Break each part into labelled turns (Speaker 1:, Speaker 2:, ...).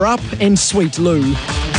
Speaker 1: Up and Sweet Lou.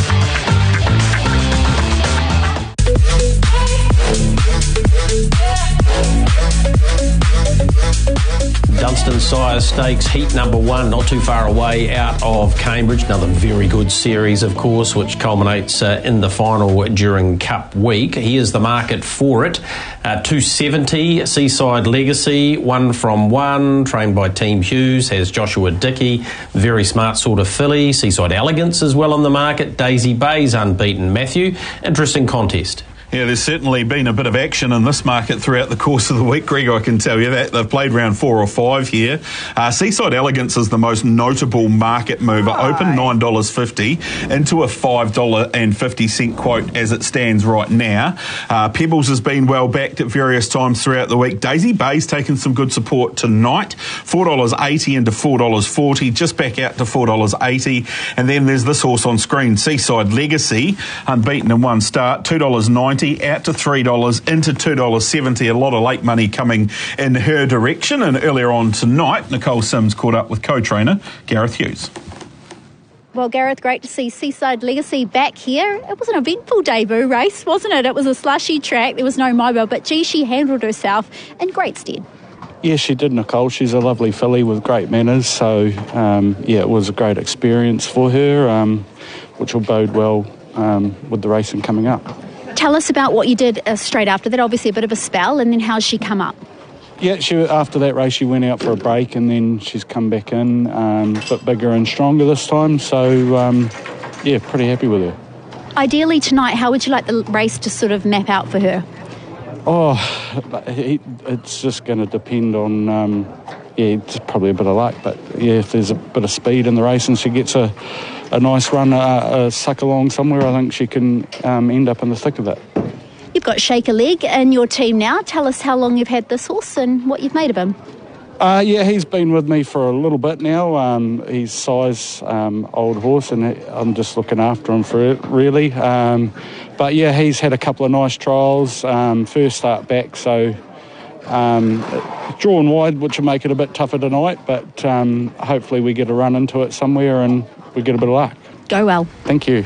Speaker 2: Dunstan Sire Stakes, heat number 1, not too far away out of Cambridge. Another very good series, of course, which culminates in the final during Cup Week. Here's the market for it. 270, Seaside Legacy, 1 from 1, trained by Team Hughes, has Joshua Dickey, very smart sort of filly. Seaside Elegance as well on the market. Daisy Bay's unbeaten. Matthew, interesting contest.
Speaker 3: Yeah, there's certainly been a bit of action in this market throughout the course of the week, Greg, I can tell you that. They've played round 4 or 5 here. Seaside Elegance is the most notable market mover. Open $9.50 into a $5.50 quote as it stands right now. Pebbles has been well backed at various times throughout the week. Daisy Bay's taken some good support tonight. $4.80 into $4.40, just back out to $4.80. And then there's this horse on screen, Seaside Legacy, unbeaten in one start, $2.90. Out to $3 into $2.70. A lot of late money coming in her direction. And earlier on tonight, Nicole Sims caught up with co-trainer Gareth Hughes.
Speaker 4: Well, Gareth, great to see Seaside Legacy back here. It was an eventful debut race, wasn't it? It was a slushy track. There was no mobile, but gee, she handled herself in great stead.
Speaker 5: Yeah, she did, Nicole. She's a lovely filly with great manners. So, it was a great experience for her, which will bode well with the racing coming up.
Speaker 4: Tell us about what you did straight after that. Obviously a bit of a spell, and then how's she come up?
Speaker 5: Yeah, after that race she went out for a break and then she's come back in a bit bigger and stronger this time. So, pretty happy with her.
Speaker 4: Ideally tonight, how would you like the race to sort of map out for her?
Speaker 5: It's just going to depend on, it's probably a bit of luck. But, if there's a bit of speed in the race and she gets a nice run, a suck along somewhere, I think she can end up in the thick of it.
Speaker 4: You've got Shake a Leg in your team now. Tell us how long you've had this horse and what you've made of him.
Speaker 5: He's been with me for a little bit now. He's size old horse, and I'm just looking after him for it, really. He's had a couple of nice trials. First start back, so drawn wide, which will make it a bit tougher tonight, but hopefully we get a run into it somewhere and we get a bit of luck.
Speaker 4: Go well.
Speaker 5: Thank you.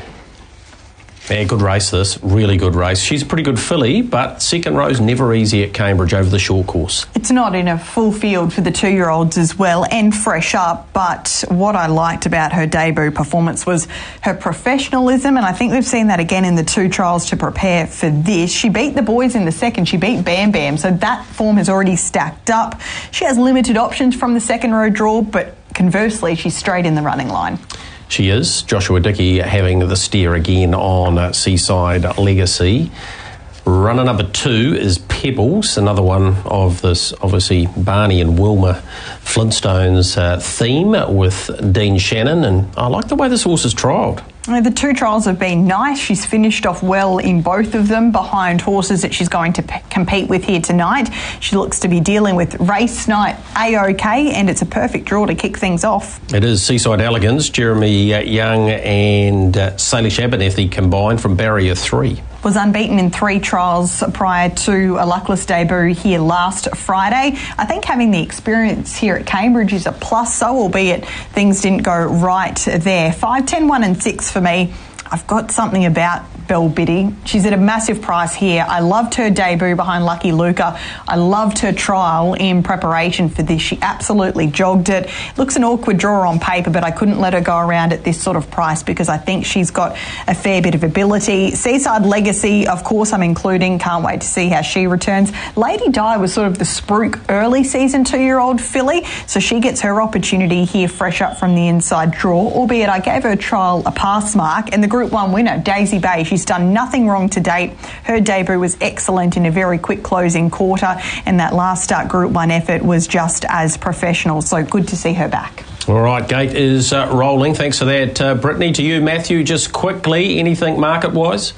Speaker 2: Yeah, good race this. Really good race. She's a pretty good filly, but second row's never easy at Cambridge over the short course.
Speaker 6: It's not in a full field for the 2-year-olds as well, and fresh up, but what I liked about her debut performance was her professionalism, and I think we've seen that again in the 2 trials to prepare for this. She beat the boys in the second. She beat Bam Bam, so that form has already stacked up. She has limited options from the second row draw, but conversely, she's straight in the running line.
Speaker 2: She is. Joshua Dickey having the steer again on Seaside Legacy. Runner number 2 is Pebbles, another one of this, obviously, Barney and Wilma Flintstones theme with Dean Shannon, and I like the way this horse is trialled.
Speaker 6: The 2 trials have been nice. She's finished off well in both of them behind horses that she's going to compete with here tonight. She looks to be dealing with race night A-OK, and it's a perfect draw to kick things off.
Speaker 2: It is. Seaside Elegance, Jeremy Young and Salish Abernethy combined from barrier 3.
Speaker 6: Was unbeaten in 3 trials prior to a luckless debut here last Friday. I think having the experience here at Cambridge is a plus, so albeit things didn't go right there. 5, 10, 1 and 6 for me. I've got something about Belle Biddy. She's at a massive price here. I loved her debut behind Lucky Luca. I loved her trial in preparation for this. She absolutely jogged it. Looks an awkward draw on paper, but I couldn't let her go around at this sort of price because I think she's got a fair bit of ability. Seaside Legacy, of course, I'm including. Can't wait to see how she returns. Lady Di was sort of the spruik early season 2-year-old filly, so she gets her opportunity here fresh up from the inside draw, albeit I gave her trial a pass mark. And the Group 1 winner, Daisy Bay, she's done nothing wrong to date. Her debut was excellent in a very quick closing quarter, and that last start Group 1 effort was just as professional, so good to see her back.
Speaker 2: All right, gate is rolling. Thanks for that, Brittany. To you, Matthew, just quickly, anything market-wise?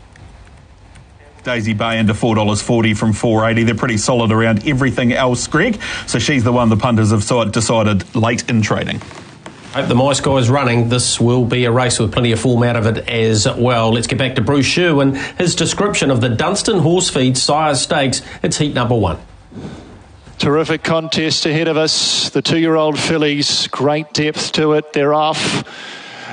Speaker 3: Daisy Bay into $4.40 from $4.80. They're pretty solid around everything else, Greg. So she's the one the punters have decided late in trading.
Speaker 2: Hope the Mice Guy's running. This will be a race with plenty of form out of it as well. Let's get back to Bruce Sherwin. His description of the Dunstan Horsefeed Sire Stakes. It's heat number 1.
Speaker 7: Terrific contest ahead of us. The 2-year-old fillies, great depth to it. They're off.